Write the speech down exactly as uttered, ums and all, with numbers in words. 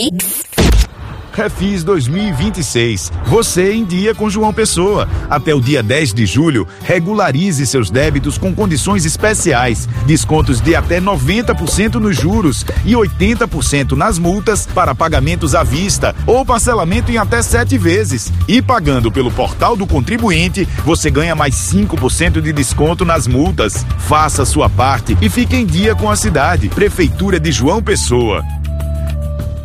Mix. Refis dois mil e vinte e seis. Você em dia com João Pessoa. Até o dia dez de julho, regularize seus débitos com condições especiais. Descontos de até noventa por cento nos juros e oitenta por cento nas multas para pagamentos à vista ou parcelamento em até sete vezes. E pagando pelo portal do contribuinte, você ganha mais cinco por cento de desconto nas multas. Faça a sua parte e fique em dia com a cidade. Prefeitura de João Pessoa.